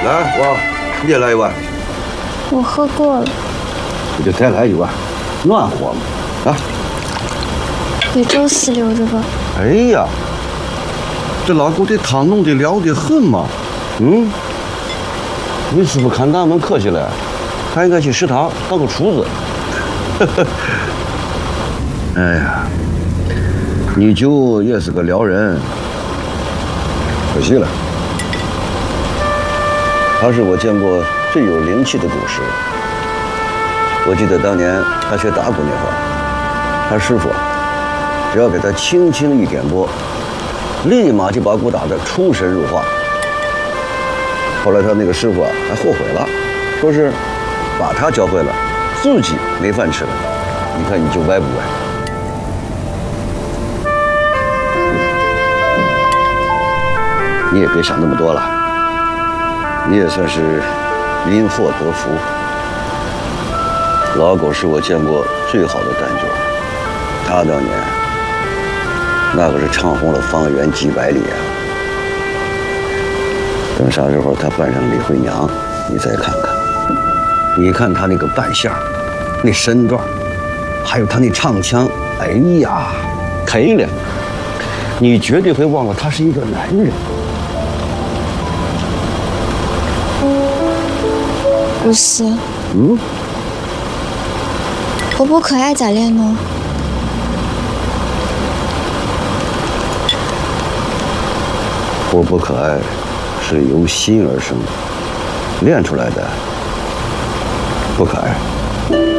来，娃，你也来一碗。 我喝过了。 你就再来一碗，暖和嘛。啊。 给周四留着吧。 哎呀，这老狗这汤弄得了得很嘛。你师傅看咱们客气了，还应该去食堂当个厨子。哎呀，你舅也是个辽人，可惜了。他是我见过最有灵气的古师。我记得当年他学打鼓那会儿，他师傅只要给他轻轻一点拨，立马就把鼓打得出神入化。后来他那个师傅还后悔了，说是把他教会了，自己没饭吃了。你看你就歪不歪？你也别想那么多了，你也算是因祸得福。老狗是我见过最好的旦角，他当年那可是唱红了方圆几百里啊。等啥时候他扮上李慧娘，你再看看。你看他那个扮相，那身段，还有他那唱腔，哎呀，漂亮！你绝对会忘了他是一个男人。 无私。活泼可爱咋练呢？ 活泼可爱是由心而生，练出来的不可爱。